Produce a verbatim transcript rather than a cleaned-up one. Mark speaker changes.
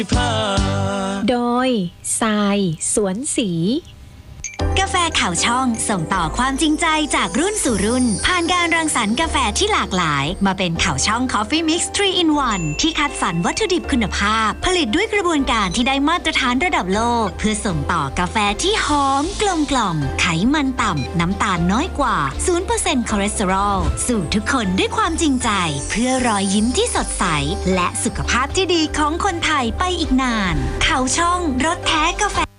Speaker 1: โดยทรายสวนสี
Speaker 2: กาแฟข่าวช่องส่งต่อความจริงใจจากรุ่นสู่รุ่นผ่านการรังสรรค์กาแฟที่หลากหลายมาเป็นข่าวช่อง Coffee Mix ทรี in วัน ที่คัดสรรวัตถุดิบคุณภาพผลิตด้วยกระบวนการที่ได้มาตรฐานระดับโลกเพื่อส่งต่อกาแฟที่หอมกลมกล่อมไขมันต่ำน้ำตาลน้อยกว่า ศูนย์เปอร์เซ็นต์ คอเลสเตอรอลสู่ทุกคนด้วยความจริงใจเพื่อรอยยิ้มที่สดใสและสุขภาพที่ดีของคนไทยไปอีกนานข่าวช่องรสแท้กาแฟ